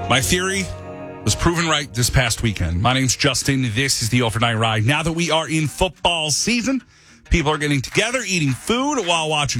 My theory was proven right this past weekend. My name's Justin. This is the Overnight Ride. Now that we are in football season, people are getting together, eating food while watching